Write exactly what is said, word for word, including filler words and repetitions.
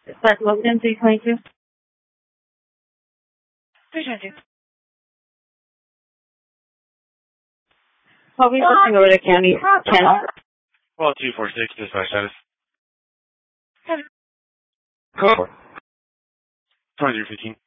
That's Logan, three twenty-two. three twenty-two. I'll be looking over the county channel. Well, two four six, dispatch status. Seven. Code. twenty-three fifteen.